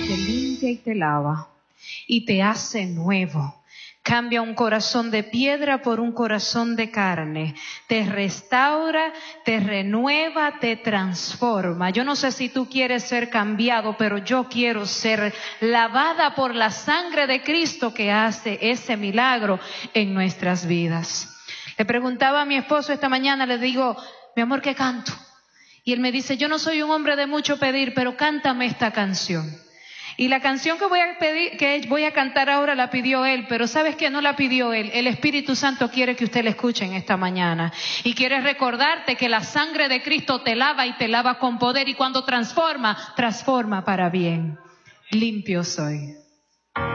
te limpia y te lava y te hace nuevo. Cambia un corazón de piedra por un corazón de carne. Te restaura, te renueva, te transforma. Yo no sé si tú quieres ser cambiado, pero yo quiero ser lavada por la sangre de Cristo que hace ese milagro en nuestras vidas. Le preguntaba a mi esposo esta mañana, le digo, mi amor, ¿qué canto? Y él me dice, yo no soy un hombre de mucho pedir, pero cántame esta canción. Y la canción que voy a cantar ahora la pidió él, pero ¿sabes qué? No la pidió él. El Espíritu Santo quiere que usted la escuche en esta mañana. Y quiere recordarte que la sangre de Cristo te lava y te lava con poder. Y cuando transforma, transforma para bien. Limpio soy.